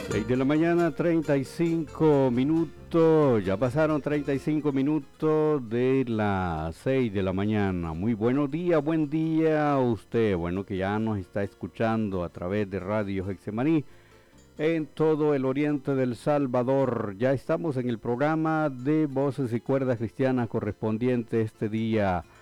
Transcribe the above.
6 de la mañana, 35 minutos. Ya pasaron 35 minutos de las 6 de la mañana. Muy buenos días, buen día a usted. Bueno, que ya nos está escuchando a través de Radio Getsemaní en todo el oriente del Salvador. Ya estamos en el programa de Voces y Cuerdas Cristianas correspondiente este día